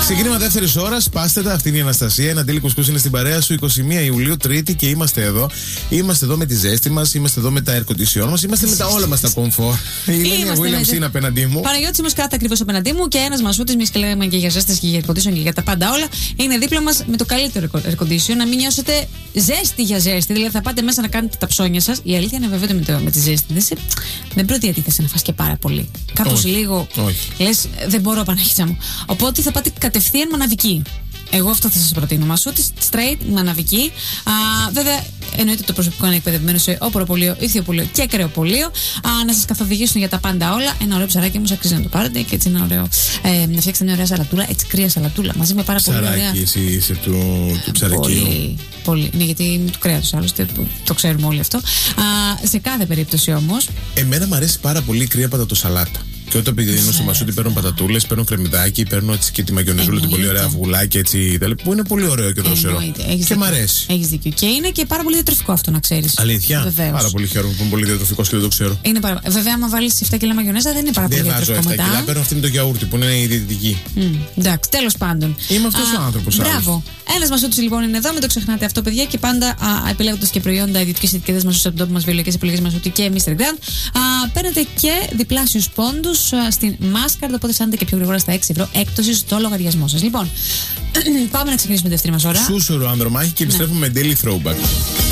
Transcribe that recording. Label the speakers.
Speaker 1: Ξεκίνημα δεύτερη ώρα, σπάστε τα. Αυτή είναι η Αναστασία. Ένα Ντέλη Κουσκούς είναι στην παρέα σου. 21 Ιουλίου, Τρίτη και είμαστε εδώ. Είμαστε εδώ με τη ζέστη μας, είμαστε εδώ με τα air condition μας, είμαστε με τα όλα μας τα comfort. Η Λένια Williams είναι απέναντί μου.
Speaker 2: Παναγιώτης είμαι κάτω ακριβώς απέναντί μου και ένας Μασούτης, μιας και λέμε και για ζέστες και για air condition και για τα πάντα όλα, είναι δίπλα μας με το καλύτερο air condition. Να μην νιώσετε ζέστη για ζέστη. Δηλαδή θα πάτε μέσα να κάνετε τα ψώνια σας. Η αλήθεια είναι βέβαια με τη ζέστη. Δεν πρώτη αντίθεση να φας και πάρα πολύ. Κάπως λίγο. Λες δεν μπορώ Παναγίτσα μου. Οπότε θα πάτε κατευθείαν μαναβική. Εγώ αυτό θα σας προτείνω. Μασούτης, straight, μαναβική. Βέβαια, εννοείται το προσωπικό είναι εκπαιδευμένο σε οπωροπολείο, ηχθειοπολείο και κρεοπολείο. Να σας καθοδηγήσουν για τα πάντα όλα. Ένα ωραίο ψαράκι όμως αξίζει να το πάρετε και έτσι ένα ωραίο. Να φτιάξετε μια ωραία σαλατούλα, έτσι κρύα σαλατούλα. Μαζί με πάρα πολύ ωραία.
Speaker 1: Ψαράκι, εσύ είσαι του ψαρακίου.
Speaker 2: Πολύ. Ναι, γιατί είμαι του κρέατος άλλωστε. Το ξέρουμε όλοι αυτό. Σε κάθε περίπτωση όμως.
Speaker 1: Εμένα μου αρέσει πάρα πολύ η κρύα πατατοσαλάτα. Και όταν πηγαίνω στο Μασούτη παίρνω πατατούλες, παίρνω κρεμμυδάκι, παίρνω έτσι και τη μαγιονεζούλα, την πολύ ωραία αυγουλάκι έτσι. Που είναι πολύ ωραίο και δροσερό. Και μ' αρέσει.
Speaker 2: Έχεις δίκιο. Και είναι και πάρα πολύ διατροφικό αυτό να ξέρεις.
Speaker 1: Αλήθεια.
Speaker 2: Βεβαίως.
Speaker 1: Πάρα πολύ χαίρομαι που είναι πολύ διατροφικό και δεν το ξέρω.
Speaker 2: Βέβαια, άμα βάλεις 7 κιλά μαγιονέζα δεν είναι πάρα πολύ διατροφικό.
Speaker 1: Δεν βάζω 7 κιλά, παίρνω αυτή με το γιαούρτι που είναι η διαιτητική.
Speaker 2: Εντάξει, τέλος πάντων.
Speaker 1: Είμαι αυτός ο άνθρωπος.
Speaker 2: Μπράβο. Ένας Μασούτης λοιπόν είναι εδώ, μην το ξεχνάτε αυτό, παιδιά. Και πάντα επιλέγοντας και προϊόντα ιδιωτικές ετικέτες Μασούτης από τον τόπο μας, βιολογικές επιλογές Μασούτη και Mr. Grand, παίρνετε και διπλάσιους πόντους στην Mastercard, οπότε φτάνετε και πιο γρήγορα στα 6 ευρώ έκπτωση στο λογαριασμό σας. Λοιπόν, πάμε να ξεκινήσουμε τη δεύτερη μας ώρα.
Speaker 1: Σούσουρο Ανδρομάχη και επιστρέφουμε με Daily Throwback.